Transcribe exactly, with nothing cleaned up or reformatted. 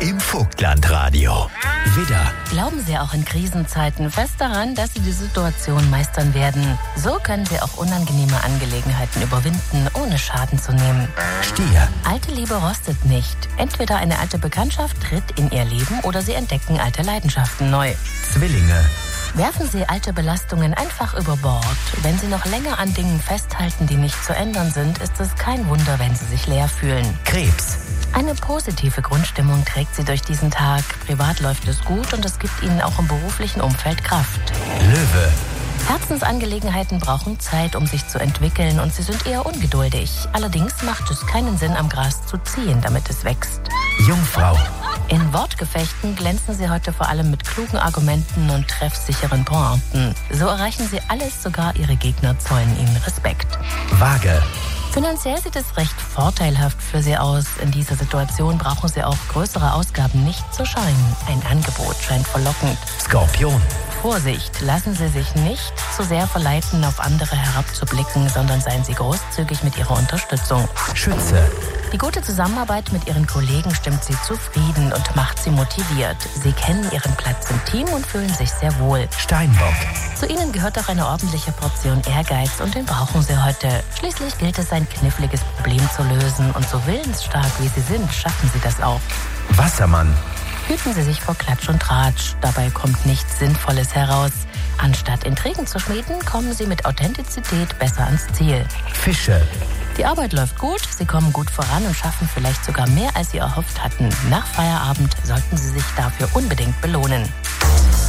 im Vogtlandradio. Widder. Glauben Sie auch in Krisenzeiten fest daran, dass Sie die Situation meistern werden. So können Sie auch unangenehme Angelegenheiten überwinden, ohne Schaden zu nehmen. Stier. Alte Liebe rostet nicht. Entweder eine alte Bekanntschaft tritt in Ihr Leben oder Sie entdecken alte Leidenschaften neu. Zwillinge. Werfen Sie alte Belastungen einfach über Bord. Wenn Sie noch länger an Dingen festhalten, die nicht zu ändern sind, ist es kein Wunder, wenn Sie sich leer fühlen. Krebs. Eine positive Grundstimmung trägt Sie durch diesen Tag. Privat läuft es gut und es gibt Ihnen auch im beruflichen Umfeld Kraft. Löwe. Herzensangelegenheiten brauchen Zeit, um sich zu entwickeln und Sie sind eher ungeduldig. Allerdings macht es keinen Sinn, am Gras zu ziehen, damit es wächst. Jungfrau. In Wortgefechten glänzen Sie heute vor allem mit klugen Argumenten und treffsicheren Pointen. So erreichen Sie alles, sogar Ihre Gegner zollen Ihnen Respekt. Waage. Finanziell sieht es recht vorteilhaft für Sie aus. In dieser Situation brauchen Sie auch größere Ausgaben nicht zu scheuen. Ein Angebot scheint verlockend. Skorpion. Vorsicht, lassen Sie sich nicht zu sehr verleiten, auf andere herabzublicken, sondern seien Sie großzügig mit Ihrer Unterstützung. Schütze. Die gute Zusammenarbeit mit Ihren Kollegen stimmt Sie zufrieden und macht Sie motiviert. Sie kennen Ihren Platz im Team und fühlen sich sehr wohl. Steinbock. Zu Ihnen gehört auch eine ordentliche Portion Ehrgeiz und den brauchen Sie heute. Schließlich gilt es, ein kniffliges Problem zu lösen und so willensstark wie Sie sind, schaffen Sie das auch. Wassermann. Hüten Sie sich vor Klatsch und Tratsch. Dabei kommt nichts Sinnvolles heraus. Anstatt Intrigen zu schmieden, kommen Sie mit Authentizität besser ans Ziel. Fische. Die Arbeit läuft gut, Sie kommen gut voran und schaffen vielleicht sogar mehr, als Sie erhofft hatten. Nach Feierabend sollten Sie sich dafür unbedingt belohnen.